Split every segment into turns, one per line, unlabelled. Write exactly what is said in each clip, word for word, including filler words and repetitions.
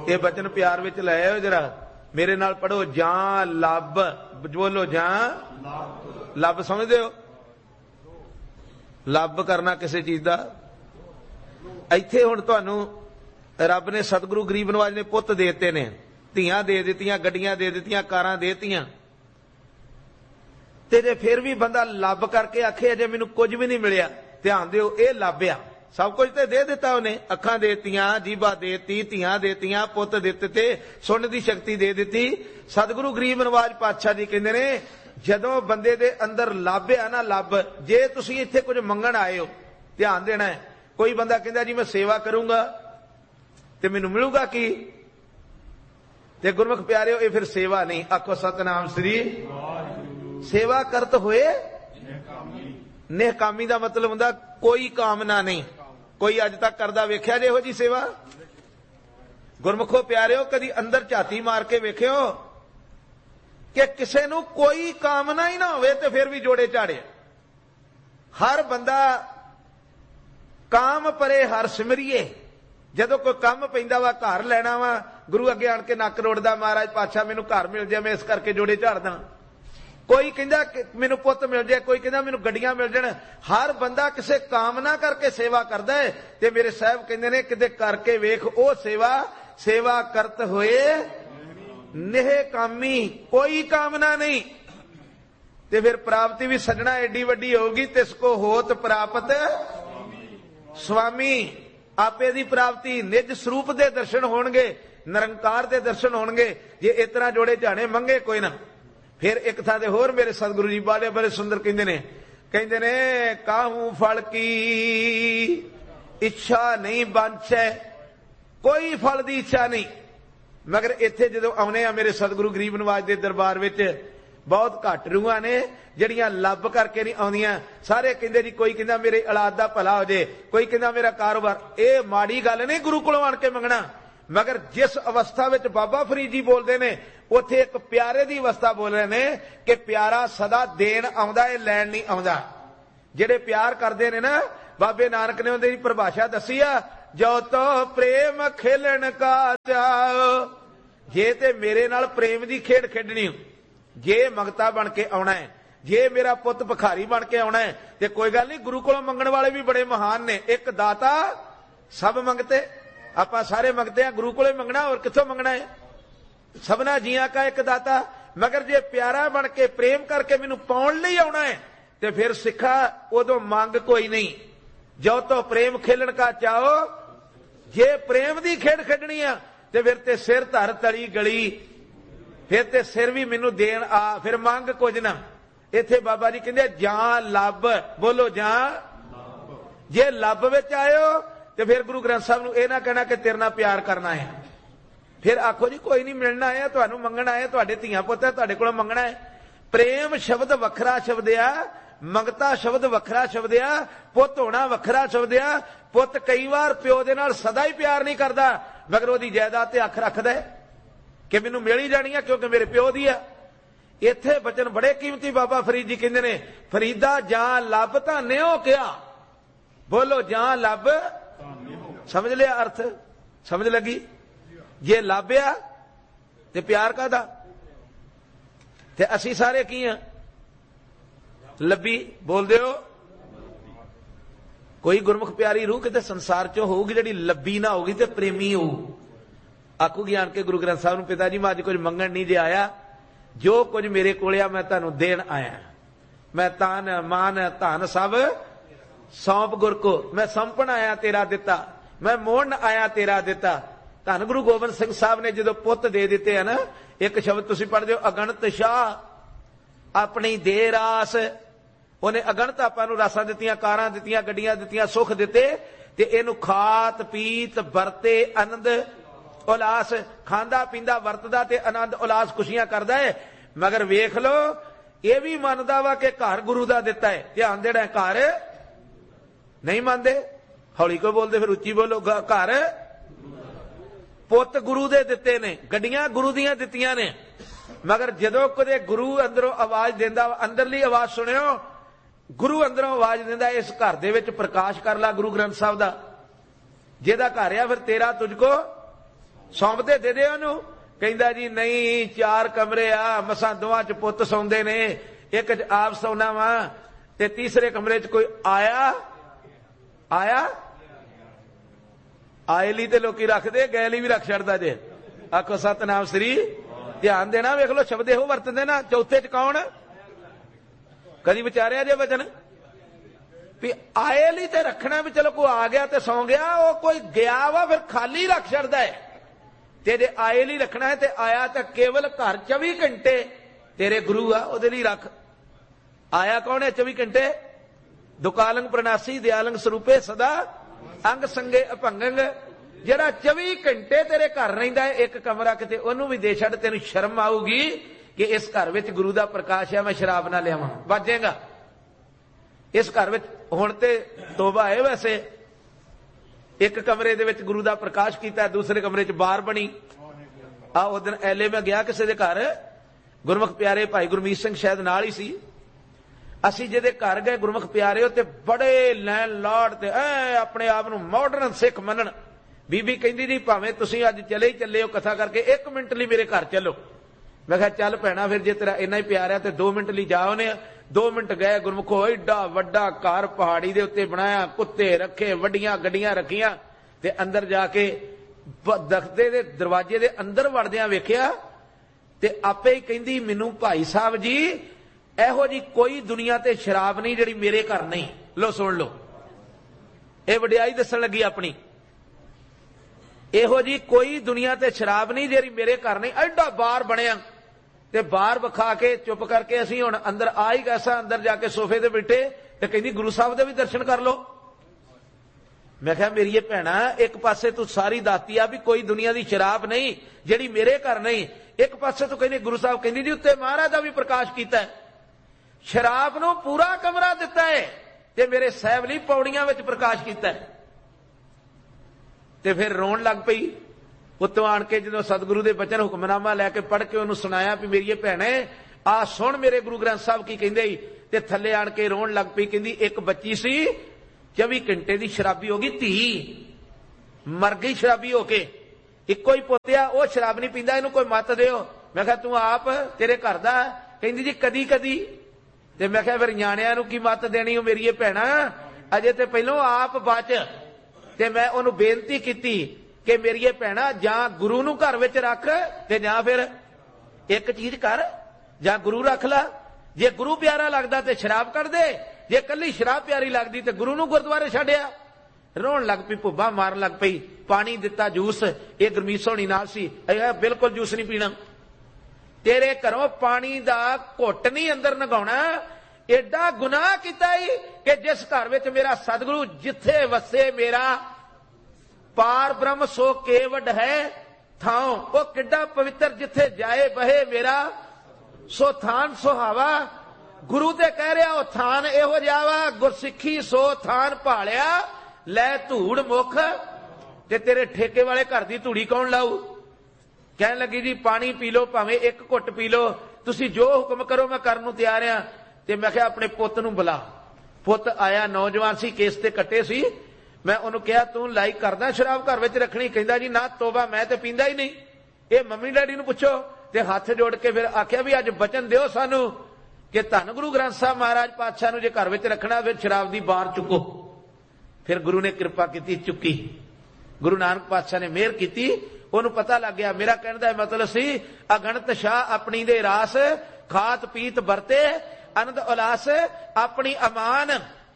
ये बचन प्यार विच लै आओ जरा मेरे नाल पढ़ो। जां लब, बोलो जां लब, समझदे हो? लब करना किसी चीज का। इत्थे हुण तुहानूं रब ने सतगुरु गरीब नवाज ने पुत्त देते ने, धीआं दे दित्तियां, गड्डियां दे दित्तियां, कारां दे दित्तियां, ते जे फिर भी बंदा लब करके आखे अजे मैनूं कुछ भी नहीं मिलिया, ध्यान दिओ ये लब आ। सब कुछ तो दे दिता उन्हें, अखां देतियां, जीभा देती, धीआं देतियां, पुत्त दिते, सुनने की शक्ति दे दी। सतगुरु गरीब नवाज पातशाह जी कहते ने जदों बंदे दे अंदर लब आ ना, लब, जे तुसीं इत्थे कुछ मंगण आए हो, ध्यान देना है। कोई बंदा कहंदा जी मैं सेवा करूंगा ते मैनूं मिलूगा की, ते गुरमुख प्यारिओ ये फिर सेवा नहीं। आखो सतनाम श्री। सेवा करत होए नेहकामी दा मतलब हुंदा कोई कामना नहीं। कोई अज तक करदा वेख्या जे इहो जी सेवा? गुरमुखो प्यारिओ कदी अंदर झाती मार के वेख्यो कि किसे नूं कोई कामना ही ना होवे ते फिर भी जोड़े झाड़े। हर बंदा काम परे हर सिमरिए। जदों कोई काम पैंदा वा, घर लैना वा, गुरु अगे आण के नक रोड़दा, महाराज पातशाह मैनूं घर मिल जाए, मैं इस करके जोड़े झाड़दा। कोई कहंदा मैनूं पुत्त मिल जाए, कोई कहंदा मैनूं गड्डियां मिल जाण। हर बंदा किसे कामना करके सेवा करदा है। ते मेरे साहब कहंदे ने किते करके वेख ओ सेवा, सेवा करत होए नेह कामी, कोई कामना नहीं। ते फिर प्राप्ति भी सजना एडी वड्डी होगी, तिसको होत प्राप्त स्वामी। आपे दी प्राप्ति, निज स्वरूप दे दर्शन होणगे, निरंकार दे दर्शन होणगे। जे इतना जोड़े झाणे मंगे कोई ना। फिर एक थां ते होर मेरे सतगुरु जी बाले बड़े सुंदर कहंदे ने, कहंदे ने काहू फल की इच्छा नहीं बांछै, कोई फल दी इच्छा नहीं। मगर इत्थे जदों आउणे आ मेरे सतगुरु गरीब नवाज दे दरबार विच बहुत घट रूहां ने जड़ियां लब करके नहीं आउंदियां। सारे कहंदे जी, कोई कहंदा मेरे औलाद दा भला हो जाए, कोई कहंदा मेरा कारोबार। ये माड़ी गल नहीं गुरु कोलों आण के मंगना। मगर जिस अवस्था विच बाबा फरीद जी बोलते ने, उत्थे एक प्यारे दी अवस्था बोल रहे ने कि प्यारा सदा देन आउंदा है, लैण नहीं आउंदा। जेड़े प्यार करदे ने ना, बाबे नानक ने उहदी परिभाषा दसी आ, जो तो प्रेम खेलण का चाओ। जे ते मेरे नाल प्रेम दी खेड खेडनी, जे मंगता बन के आउणा है, जे मेरा पुत्त भिखारी बन के आउणा है, ते कोई गल नहीं। गुरु कोलों मंगण वाले भी बड़े महान ने। एक दाता सब मंगते, आपां सारे मंगते हैं, गुरु कोले मंगना और कित्थों मंगना है? सबना जियां का एक दाता। मगर जे प्यारा बन के प्रेम करके मैनूं पाउण लई आउणा है, ते फिर सिखा उदों मंग कोई नहीं। जो तो प्रेम खेलण का चाहो, जे प्रेम दी खेड खेडनी आ ते फिर ते सिर धर तली गली, फिर ते सिर भी मैनूं देण आ, फिर मंग कुछ ना। इत्थे बाबा जी कहंदे जां लब, बोलो जां। जे लब विच आयो ते फिर गुरु ग्रंथ साहब नूं इह ना कहना कि तेरे नाल प्यार करना है। फिर आखो जी कोई नहीं, मिलना है, तुहानूं मंगना है, तुहाडे धीआं पुत्त है, तुहाडे कोलों मंगना है। प्रेम शब्द वखरा शब्द आ, मंगता शब्द वखरा शब्द आ, पुत्त होना वखरा शब्द आ। पुत्त कई बार प्यो दे नाल सदा ही प्यार नहीं करदा, मगर ओहदी जायदाद ते अख रखदा है कि मैनूं मिल ही जानी है क्योंकि मेरे प्यो दी आ। इत्थे बचन बड़े कीमती बाबा फरीद जी कहंदे ने, फरीदा जां लब धान्यो क्या, बोलो जां लब। समझ लिया अर्थ? समझ लगी? जे लाभ्या ते प्यार कादा, ते असी सारे की हां? लब्बी। बोल दिओ कोई गुरमुख प्यारी रूह किते संसार चो होगी जिहड़ी लब्बी ना होगी ते प्रेमी हो। आखूगी आण के गुरु ग्रंथ साहब नूं, पिता जी मैं अज कुछ मंगण नहीं जे आया, जो कुछ मेरे कोल आ मैं तुहानूं देण आया। मैं तान मान धन सब सौंप गुर को, मैं सौंपण आया तेरा दिता, मैं मोड़न आया तेरा दिता। धन गुरु गोबिंद सिंह साहब ने जो पुत्त दे दिते है ना, एक शब्द तुसीं पढ़दे हो, अगणत शाह अपनी दे रास। उन्हें अगणत आपां नूं रासां दित्तियां, कारां दित्तियां, गड्डियां दित्तियां, सुख दिते, ते इहनूं खात पीत वरते आनंद उल्लास, खांदा पींदा वरतदा ते आनंद उल्लास खुशियां करदा है। मगर वेख लो ये भी मनदा वा कि घर गुरु दा दिता है, ध्यान देना है। घर नहीं मानदे, हौली को बोलदे, फिर उच्ची बोलो। घर पुत्त गुरु दे दिते ने, गड्डियां गुरु दियां दित्तियां ने, मगर जदों कदे गुरु अंदरों आवाज देंदा, अंदरली आवाज सुनियो, गुरु अंदरों आवाज देंदा, इस घर दे विच प्रकाश कर ला गुरु ग्रंथ साहब दा, जेदा घर आ फिर तेरा तुझको सौंपते दे दे ओनू। कहंदा जी नहीं चार कमरे आ, मसा दोवां च पुत्त सौंदे ने, एक च आप सौना वा, ते तीसरे कमरे च कोई आया आया आए ली ते लोकी रखदे, गए ली भी रख छड़दा जे। आखो सतनाम श्री। ध्यान देना, वेख लो शब्द इहो वरतदे ना। चौथे च कौन? कदी विचारिया जे वचन भी आए ली ते रखना भी चलो कोई आ गया ते सौ गया, वो कोई गया वा फिर खाली रख छड़दा है। ते जे आए ली रखना है ते आया तो केवल घर चौबी घंटे तेरे गुरु आ, ओदे लिए रख। आया कौन है चौबी घंटे? दुकालंग प्रणासी दयालंग स्वरूपे सदा अंग संगे अभंगंग। जरा चौबी घंटे तेरे घर रहिंदा है, एक कमरा किते ओनू भी दे छड़, तेनू शर्म आऊगी कि इस घर विच गुरु दा प्रकाश है, मैं शराब ना लियावां, बचेगा। इस घर विच हुण ते तोबा है, वैसे एक कमरे दे विच गुरु दा प्रकाश कीता, दूसरे कमरे च बार बनी। आ उस दिन एले मैं गया किसी दे घर, गुरमुख प्यारे भाई गुरमीत सिंह शायद नाल ही सी। असी जिहदे घर गए गुरमुख प्यारे हो ते बड़े लैन लॉर्ड ते ऐ अपने आप नूं मॉडर्न सिख मनन। बीबी कहंदी जी भावें तुसीं अज चले ही चले हो कथा करके, एक मिनट लई मेरे घर चलो। मैं कहा चल भैणा फिर जे तेरा इन्ना ही प्यार है तो दो मिनट लई जा आउने। दो मिनट गए, गुरमुखो एडा वड्डा घर पहाड़ी दे उत्ते बनाया, कुत्ते रखे, वड्डियां गड्डियां रखियां, ते अंदर जाके दखदे दे दरवाजे दे अंदर वड़दियां वेखिया ते आपे ही कहंदी मैनू भाई साहब जी एहो जी कोई दुनिया ते शराब नहीं जिहड़ी मेरे घर नहीं। लो सुन लो, ये वडियाई दसन लगी अपनी। एहो जी कोई दुनिया ते शराब नहीं जिहड़ी मेरे घर नहीं। एडा बार बनिया ते बार विखा के चुप करके असीं हुण अंदर आ ही गए सां। अंदर जाके सोफे ते बैठे ते कहंदी गुरु साहब दे भी दर्शन कर लो। मैं कहा मेरी भैणा एक पासे तू सारी दाती आ भी कोई दुनिया दी शराब नहीं जिहड़ी मेरे घर नहीं, एक पासे तू कहंदी गुरु साहब कहंदी जी उत्ते महाराज दा भी प्रकाश कीता है, शराब नूं पूरा कमरा दिता है ते मेरे साहिब लई पौड़ियां विच प्रकाश कीता है। ते फिर रोण लग पई। उत्तों आण के जदों सतगुरु दे बचन हुक्मनामा लैके पढ़ के उन्होंने सुनाया भी मेरी भैणे आ सुन मेरे गुरु ग्रंथ साहब की कहंदे ही, ते थल्ले आण के रोण लग पई। कहंदी एक बच्ची सी चौबी घंटे दी शराबी हो गई, धी मर गई शराबी होके, इक्को ही पोतिया वो शराब नहीं पींदा, इहनूं कोई मत दिओ। मैं कहा तू आप तेरे घर दा? कहंदी जी कदी कदी। ते मैं कहा फिर न्याणिਆਂ ਨੂੰ की मत देनी हो मेरी भैणा, अजे ते पहलों आप बच। ते मैं उन्होंने बेनती की कि मेरी भैणा जां गुरु नूं घर विच रख ते जां फिर एक चीज कर, जां गुरु रख ला। जे गुरु प्यारा लगदा ते शराब कढ़ दे, जे कल्ली शराब प्यारी लगदी ते गुरु नूं गुरुद्वारे छड्डिया। रोण लग पई, भुब्बा मारन लग पई। पानी दिता जूस, ये गुरमीत सोहनी नाल सी, बिल्कुल जूस नहीं पीना, तेरे घरों पानी दा घुट नहीं अंदर नगाउणा। एडा गुनाह कीता ही कि जिस घर विच मेरा सतगुरु जिथे वसे मेरा पार ब्रह्म सो केवड है थाओ, वो किड्डा पवित्र जिथे जाए बहे मेरा सो थान सुहावा। गुरु ते कह रहा वो थान इहो जिहा वा, गुरसिੱਖੀ सो थान भालिया लै धूड़ मुख। ते तेरे ठेके वाले घर दी धूड़ी कौन लाऊ? कहन लगी जी पानी पी लो, भावें एक घुट पी लो, तुसी जो हुक्म करो मैं करन नूं तैयार हां। ते मैं कहा अपने पुत्त नूं बुला। पुत्त आया, नौजवान सी, केस ते कट्टे सी। मैं उन्होंने कहा तू लाइक करदा शराब घर विच रखनी? कहंदा जी ना तोबा मैं ते पींदा ही नहीं, ये मम्मी डैडी नूं पुछो। ते हाथ जोड़ के फिर आख्या भी अज बचन दिओ सानू कि धन गुरु ग्रंथ साहब महाराज पातशाह नूं जे घर विच रखना फिर शराब दी बार चुको। फिर गुरु ने कृपा की, चुकी। गुरु नानक पातशाह ने मेहर की, उन्होंने पता लग गया मेरा कहने का मतलब सी अगणत शाह अपनी दे रास, खात पीत बरते आनंद उल्लास, अपनी अमान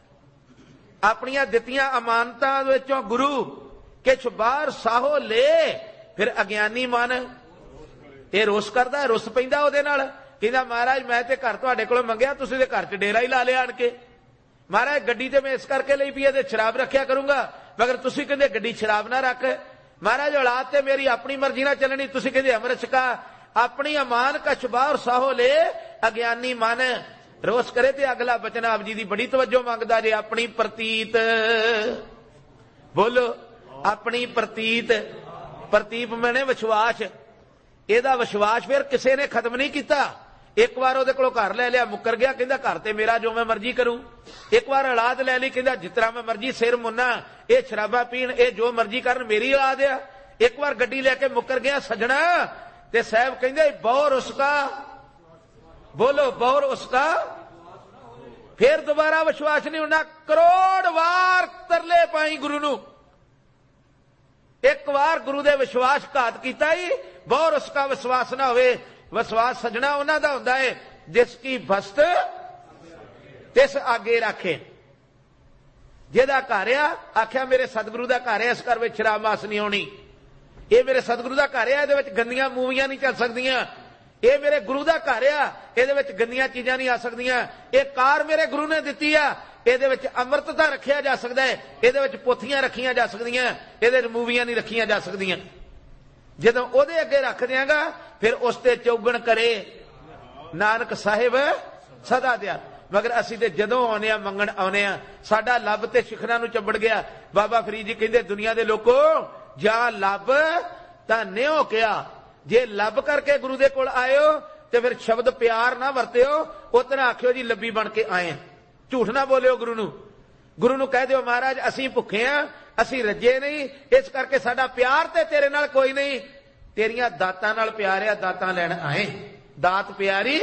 अपनियां दित्तियां अमानतां विचों गुरु किछ बाहर साहो ले। फिर अज्ञानी मन ये रोस करदा, रुस पैंदा ओदे नाल, कहंदा महाराज मैं ते घर तुहाडे कोलों मंगिया, तुसीं ते घर च डेरा ही ला लिया आण के। महाराज गड्डी ते मैं इस करके ਲਈ पई ते शराब रखिया करूंगा, मगर तुसीं कहंदे गड्डी शराब ना रख। महाराज औलाद ते मेरी अपनी मर्जी ना चलनी, तुसीं कहंदे अमृत छका। अपनी अमान कछ बाहर साहो ले अज्ञानी मन रोस करे। ते अगला बचन आप जी दी बड़ी तवज्जो मंगदा जे, अपनी प्रतीत बोलो, अपनी प्रतीत। प्रतीप मैंने विश्वास, एदा विश्वास फिर किसी ने खत्म नहीं किया। एक बार ਉਹਦੇ ਕੋਲੋਂ घर ले लिया, मुकर गया, कहंदा घर ते मेरा जो मैं मर्जी करूं। एक बार औलाद ले ली, कहंदा जितना मैं मर्जी सिर मुन्ना, ये शराबा पीण, ये जो मर्जी करन, मेरी औलाद आ, एक बार गड्डी लैके मुकर गया सजना, ते साहब कहंदे बौर उसका, बोलो बौर उसका, फिर दोबारा विश्वास नहीं होना। करोड़ वार तरले पाई गुरु नू, एक बार गुरु दे विश्वासघात कीता ही, बौर उसका विश्वास ना होवे। विश्वास सजना उन्हां दा हुंदा है जिसकी बस्त तिस आगे रखे। जिहदा घर आ आख्या मेरे सतगुरु दा घर है, इस घर विच शराब मास नहीं होनी, ये मेरे सतगुरु दा घर है, इहदे विच गंदियां मूवियां नहीं चल सकदियां, ये मेरे गुरु दा घर आ, इहदे विच गंदियां चीजां नहीं आ सकदियां, ये कार मेरे गुरु ने दित्ती आ, इहदे विच अमृतता रखिया जा सकदा है, इहदे विच पोथियां रखियां जा सकदियां, इहदे विच मूवियां नहीं रखियां जा सकदियां। जदों ओहदे अगे रख दियांगा फिर उस ते चौगण करे नानक साहिब सदा दिया। मगर असीं ते जदों आउने आ मंगण आउने आ, साडा लब ते शिखरां नूं चंबड़ गया। बाबा फरीद जी कहंदे दुनिया दे लोको जा लब तां निओ किया, जे लब करके गुरु दे कोल आयो ते फिर शब्द प्यार ना वरतियो, उतना आखियो जी लब्बी बन के आए। झूठ ना बोलियो गुरु नूं, गुरु नूं कह दिओ महाराज असीं भुखे आ, असीं रजे नहीं, इस करके साडा प्यार ते तेरे नाल कोई नहीं, तेरियां दातां नाल प्यार आ, दातां लैण आए। दात प्यारी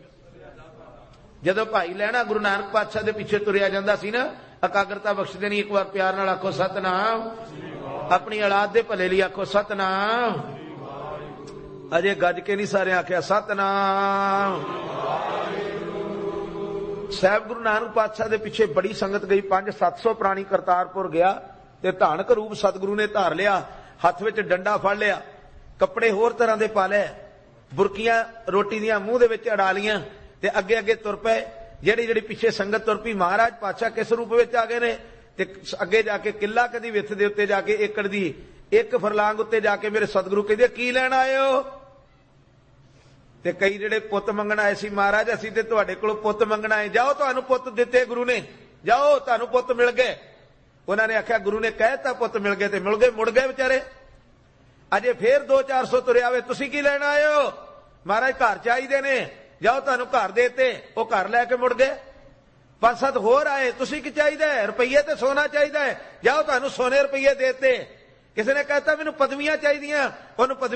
जदों भाई लैणा गुरु नानक पातशाह दे पिछे तुरिया जांदा सी ना, एकाग्रता बख्शदे नहीं, एक बार प्यार नाल आखो सतनाम, अपनी औलाद दे भले लई आखो सतनाम। अजे गज के नहीं सारे आख्या सतनाम। साहब गुरु नानक पातशाह दे पिछे बड़ी संगत गई, पांच सत्त सौ प्राणी करतारपुर गया ते धानक रूप सतगुरु ने धार लिया, हथ विच डंडा फड़ लिया, कपड़े होर तरह दे पा ले, बुरकियां रोटी दियां मूंह दे विच अड़ा लियां ते अगे अगे तुर पए। जेड़ी जेड़ी पिछे संगत तुर पई, महाराज पातशाह किस रूप विच आ गए ने, ते अगे जाके किला कदी विथ दे उत्ते जाके एकड़ दी एक फरलांग उत्ते जाके मेरे सतगुरु कहंदे की लैण आए हो। ते कई जेड़े पुੱਤ मंगण आए सी, महाराज असीं ते तुहाडे कोलों पुੱਤ मंगण आए, जाओ तुहानूं पुੱਤ दित्ते गुरु ने, जाओ तुहानूं पुੱਤ मिल गए। उन्होंने आख्या गुरु ने कहता पुੱਤ मिल गए, ते मिल गए, मुड़ गए बेचारे। अजे फिर दो चार सौ तुरे आवे, तुसीं की लैण आए हो, महाराज घर चाहीदे ने, जाओ तुहानूं घर देते, वो घर लैके मुड़ गए। पांच सत्त होर आए, तुसीं की चाहीदा है, रुपये ते सोना चाहीदा है, जाओ तुहानूं सोने रुपये देते। किसी ने कहता मैनूं पदवियां चाहीदियां, उहनूं